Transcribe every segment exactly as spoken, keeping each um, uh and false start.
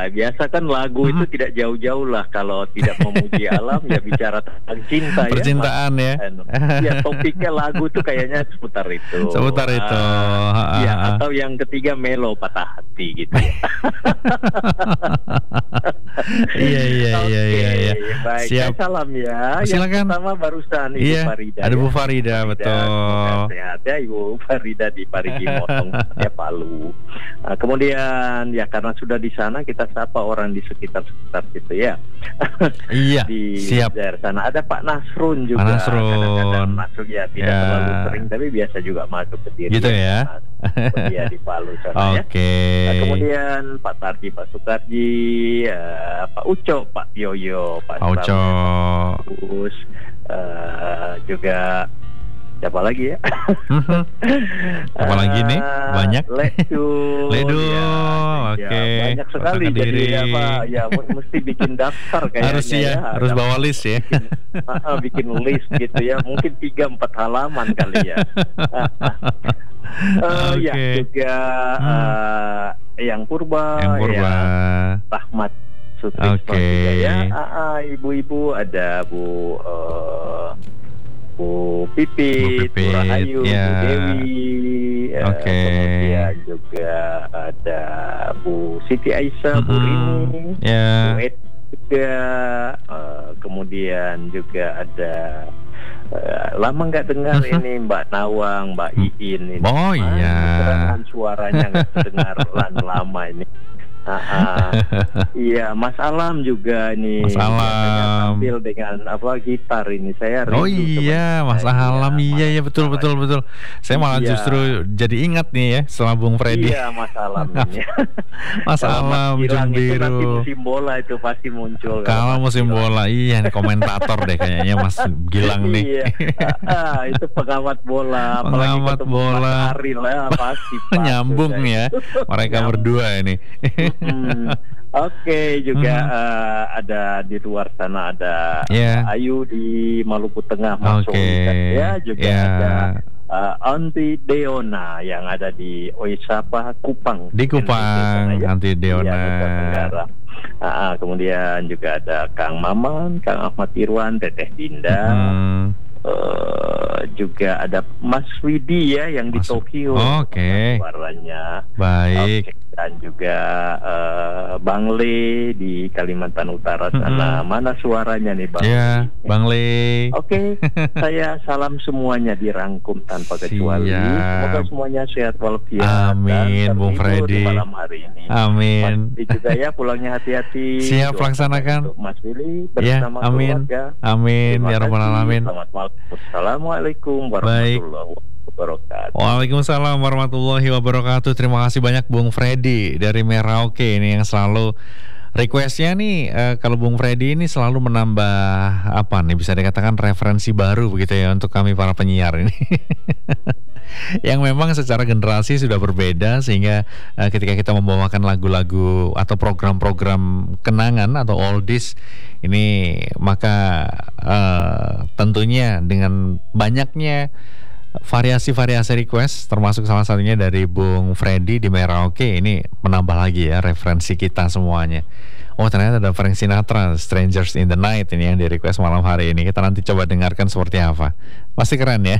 biasa kan lagu itu tidak jauh-jauh lah kalau tidak memuji alam ya bicara tentang cinta ya. Percintaan ya. Ya topiknya lagu tuh kayaknya seputar itu. Seputar itu. Uh, ya atau yang ketiga melo patah hati gitu ya. Iya iya iya iya iya. Baik, siap. Salam ya. Silakan. Yang pertama barusan Ibu iya, Farida. Ada Bu ya. Farida, Farida betul. Sehat ya Ibu Farida di Parigi Motong ya Palu. Nah, kemudian ya karena sudah di sana kita sapa orang di sekitar-sekitar situ ya. Iya. Di siap. daerah sana ada Pak Nasrun juga. Pak Nasrun. Kadang-kadang masuk ya tidak ya. terlalu sering tapi biasa juga masuk ke diri. Gitu ya. Iya di Palu sana ya. Oke. Okay. Nah, kemudian Pak Tarji, Pak Sukarji, uh, Pak Uco, Pak Yoyo, Pak Uco. Terus uh, juga siapa lagi ya? Apa uh, lagi nih? Banyak. Ledu. Ledu. Ya, Oke. Ya, banyak sekali. Jadi apa? Ya mesti bikin daftar kayaknya. Harus ya. ya. Harus bawa list ya. Bikin, uh, bikin list gitu ya. Mungkin tiga empat halaman kali ya. Uh, okay. Ya juga hmm. uh, yang Purba, yang Purba. Ya, Rahmat Sutrisno okay. juga ya. Uh, uh, ibu-ibu ada Bu uh, Bu Pipit, Bu Rahayu, yeah. Bu Dewi, uh, okay. kemudian juga ada Bu Siti Aisyah, mm-hmm. Bu Rini, yeah. Bu Ed juga, uh, kemudian juga ada Uh, lama nggak dengar ini Mbak Nawang, Mbak Iin ini. Oh iya. Suaranya nggak dengar lama ini. Ah, iya, Mas Alam juga ini. Mas Alam tampil dengan apa gitar ini. Saya rindu. Oh iya, Mas Alam iya ya betul betul betul. Saya malah iya. justru jadi ingat nih ya setelah Bung Freddy. Iya, Mas Alam ini. Mas Alam Jung Biru. Nanti musim bola itu pasti muncul. Kalau musim bola iya nih komentator deh kayaknya Mas Gilang nih. Iya. ah, itu pengamat bola. Pengamat bola. Ariel ya pasti. Nyambung ya mereka Nyambung. berdua ini. Hmm, Oke okay, juga hmm. uh, ada di luar sana ada yeah. Ayu di Maluku Tengah masuk okay. ya juga yeah. ada uh, Aunty Deona yang ada di Oisapa Kupang di Kupang ya. Aunty Deona ya, uh, kemudian juga ada Kang Maman, Kang Ahmad Irwan, Teteh Dinda. Hmm. Uh, juga ada Mas Widi ya yang Mas, di Tokyo. Oke. Okay. Suaranya. Baik. Okay. Dan juga uh, Bang Le di Kalimantan Utara sana. Mm-hmm. Mana suaranya nih Bang? Ya, Le? Bang Le. Oke. Okay. Saya salam semuanya dirangkum tanpa kecuali. Semoga semuanya sehat walafiat. Amin, Bung Freddy. Malam hari ini. Amin. Pasti juga ya pulangnya hati-hati. Siap laksanakan. Mas Willy bersama ya, amin. keluarga. Amin. Ya Rabbal Alamin. Selamat malam. Assalamualaikum warahmatullahi wabarakatuh. Waalaikumsalam warahmatullahi wabarakatuh. Terima kasih banyak Bung Freddy dari Merauke ini yang selalu requestnya nih eh, kalau Bung Freddy ini selalu menambah apa nih bisa dikatakan referensi baru begitu ya untuk kami para penyiar ini. Yang memang secara generasi sudah berbeda sehingga uh, ketika kita membawakan lagu-lagu atau program-program kenangan atau oldies ini maka uh, tentunya dengan banyaknya variasi-variasi request termasuk salah satunya dari Bung Freddy di Merauke ini menambah lagi ya referensi kita semuanya. Oh ternyata ada Frank Sinatra, Strangers in the Night ini yang di request malam hari ini. Kita nanti coba dengarkan seperti apa. Pasti keren ya.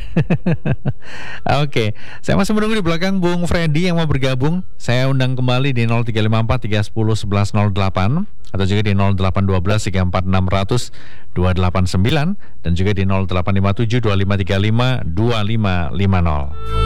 Oke, okay. Saya masih menunggu di belakang Bung Freddy yang mau bergabung. Saya undang kembali di nol tiga lima empat tiga satu nol satu satu nol delapan atau juga di nol delapan satu dua tiga empat enam nol nol dua delapan sembilan dan juga di nol delapan lima tujuh dua lima tiga lima dua lima lima nol.